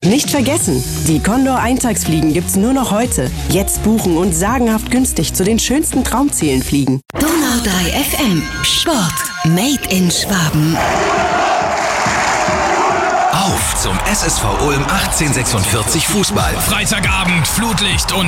Nicht vergessen, die Condor Eintagsfliegen gibt's nur noch heute. Jetzt buchen und sagenhaft günstig zu den schönsten Traumzielen fliegen. Donau 3 FM. Sport. Made in Schwaben. Auf zum SSV Ulm 1846 Fußball. Freitagabend, Flutlicht und